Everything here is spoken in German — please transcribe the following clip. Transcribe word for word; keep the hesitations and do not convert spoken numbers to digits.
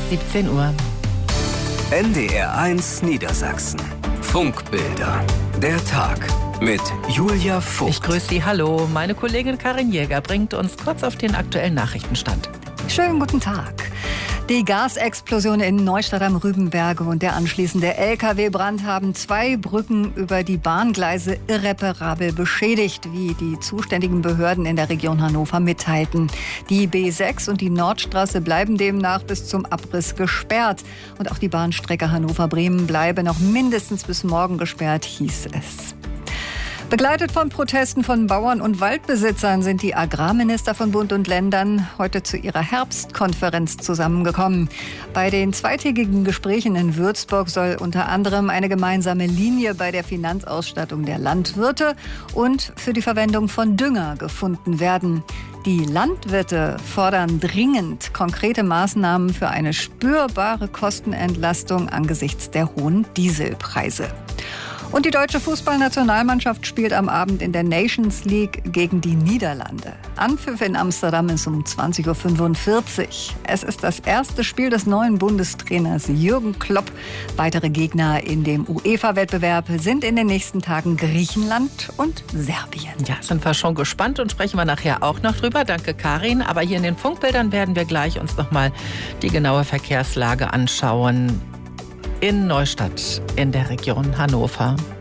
siebzehn Uhr. N D R eins Niedersachsen. Funkbilder. Der Tag mit Julia Vogt. Ich grüße Sie, hallo. Meine Kollegin Karin Jäger bringt uns kurz auf den aktuellen Nachrichtenstand. Schönen guten Tag. Die Gasexplosion in Neustadt am Rübenberge und der anschließende L K W-Brand haben zwei Brücken über die Bahngleise irreparabel beschädigt, wie die zuständigen Behörden in der Region Hannover mitteilten. Die B sechs und die Nordstraße bleiben demnach bis zum Abriss gesperrt. Und auch die Bahnstrecke Hannover-Bremen bleibe noch mindestens bis morgen gesperrt, hieß es. Begleitet von Protesten von Bauern und Waldbesitzern sind die Agrarminister von Bund und Ländern heute zu ihrer Herbstkonferenz zusammengekommen. Bei den zweitägigen Gesprächen in Würzburg soll unter anderem eine gemeinsame Linie bei der Finanzausstattung der Landwirte und für die Verwendung von Dünger gefunden werden. Die Landwirte fordern dringend konkrete Maßnahmen für eine spürbare Kostenentlastung angesichts der hohen Dieselpreise. Und die deutsche Fußballnationalmannschaft spielt am Abend in der Nations League gegen die Niederlande. Anpfiff in Amsterdam ist um zwanzig Uhr fünfundvierzig. Es ist das erste Spiel des neuen Bundestrainers Jürgen Klopp. Weitere Gegner in dem UEFA-Wettbewerb sind in den nächsten Tagen Griechenland und Serbien. Ja, sind wir schon gespannt und sprechen wir nachher auch noch drüber. Danke, Karin. Aber hier in den Funkbildern werden wir gleich uns nochmal die genaue Verkehrslage anschauen in Neustadt in der Region Hannover.